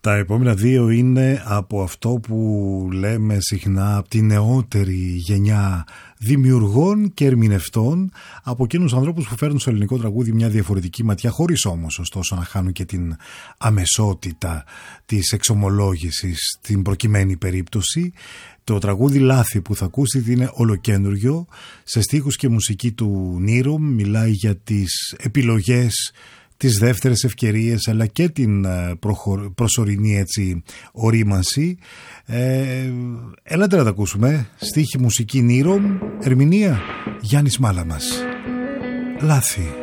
Τα επόμενα δύο είναι από αυτό που λέμε συχνά, από τη νεότερη γενιά δημιουργών και ερμηνευτών, από εκείνους ανθρώπους που φέρνουν στο ελληνικό τραγούδι μια διαφορετική ματιά, χωρίς όμως ωστόσο να χάνουν και την αμεσότητα της εξομολόγησης στην προκειμένη περίπτωση. Το τραγούδι Λάθη που θα ακούσετε είναι ολοκένουργιο, σε στίχους και μουσική του Νίρο, μιλάει για τις επιλογές, τις δεύτερες ευκαιρίες, αλλά και την προσωρινή έτσι ορίμανση. Έλατε να τα ακούσουμε. Στίχη, μουσική Νίρο, ερμηνεία Γιάννης Μάλαμας. Λάθη.